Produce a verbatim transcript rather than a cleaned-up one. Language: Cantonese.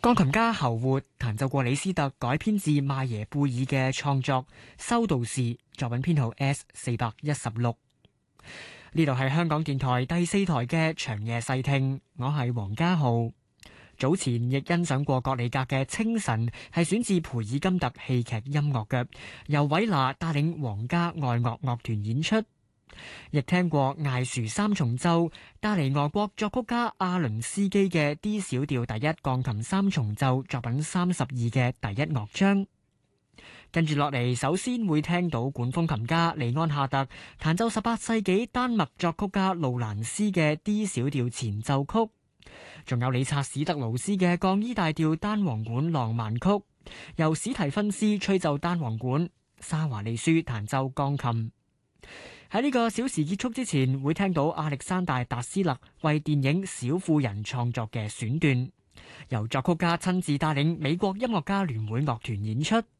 鋼琴家侯活彈奏過李斯特改編自邁耶貝爾嘅創作《修道士》，作品編號 S 四百一十六。呢度係香港電台第四台嘅長夜細聽，我係黃家浩。早前亦欣賞過葛里格嘅《清晨》，係選自培爾金特戲劇音樂嘅，由韋拿帶領皇家愛樂樂團演出。亦聽過艾殊三重奏，帶嚟俄國作曲家阿倫斯基嘅 D 小調第一鋼琴三重奏作品三十二嘅第一樂章。跟住落嚟，首先會聽到管風琴家尼安夏特彈奏十八世紀丹麥作曲家路蘭斯嘅 D 小調前奏曲，仲有理察史特勞斯嘅降 E 大調單簧管浪漫曲，由史提芬斯吹奏單簧管，沙華利舒彈奏鋼琴。喺呢個小時結束之前，會聽到亞歷山大達斯勒為電影《小婦人》創作嘅選段，由作曲家親自帶領美國音樂家聯會樂團演出。